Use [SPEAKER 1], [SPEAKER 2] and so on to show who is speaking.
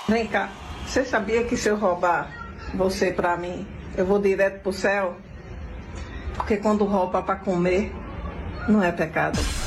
[SPEAKER 1] Vem cá, você sabia que se eu roubar você pra mim, eu vou direto pro céu? Porque quando rouba pra comer, não é pecado.